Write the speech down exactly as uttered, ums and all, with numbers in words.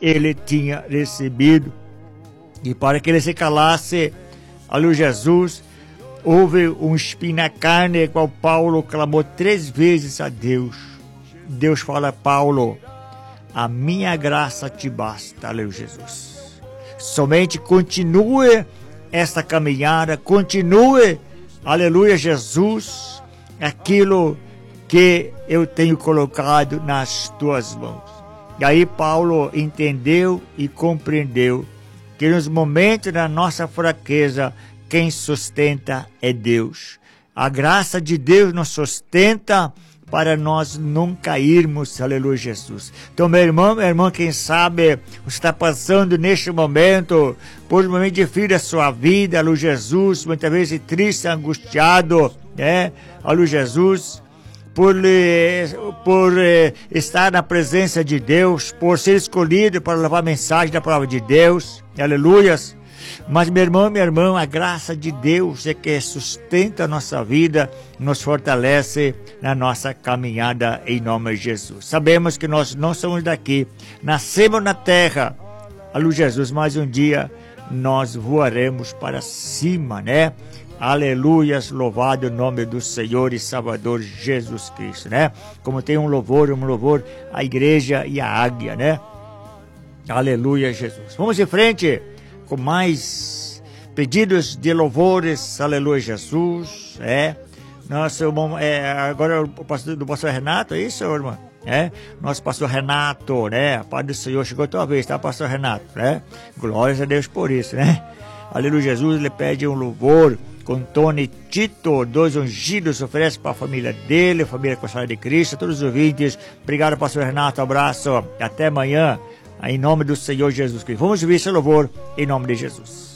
ele tinha recebido. E para que ele se calasse, aleluia, Jesus, houve um espinho na carne, qual Paulo clamou três vezes a Deus. Deus fala a Paulo: a minha graça te basta, aleluia, Jesus. Somente continue esta caminhada, continue, aleluia, Jesus, aquilo que eu tenho colocado nas tuas mãos. E aí Paulo entendeu e compreendeu que nos momentos da nossa fraqueza, quem sustenta é Deus. A graça de Deus nos sustenta para nós não cairmos, aleluia, Jesus. Então, meu irmão, meu irmão, quem sabe você está passando neste momento por um momento difícil da sua vida, aleluia, Jesus, muitas vezes triste, angustiado, né, aleluia, Jesus, por, por eh, estar na presença de Deus, por ser escolhido para levar a mensagem da palavra de Deus, aleluia. Mas, meu irmão, minha irmã, a graça de Deus é que sustenta a nossa vida, nos fortalece na nossa caminhada em nome de Jesus. Sabemos que nós não somos daqui, nascemos na terra, aleluia, Jesus, mas um dia nós voaremos para cima, né? Aleluias, louvado o nome do Senhor e Salvador Jesus Cristo, né? Como tem um louvor, um louvor, a igreja e a águia, né? Aleluia, Jesus. Vamos em frente com mais pedidos de louvores, aleluia, Jesus, é, nosso, é, agora o pastor, do pastor Renato, é isso, irmão? É, nosso pastor Renato, né, a paz do Senhor chegou a tua vez, tá, pastor Renato, né, glórias a Deus por isso, né, aleluia, Jesus, ele pede um louvor com Tony Tito, dois ungidos, oferece para a família dele, a família Consagrada de Cristo, todos os ouvintes, obrigado, pastor Renato, abraço, até amanhã, em nome do Senhor Jesus Cristo. Vamos ouvir esse louvor em nome de Jesus.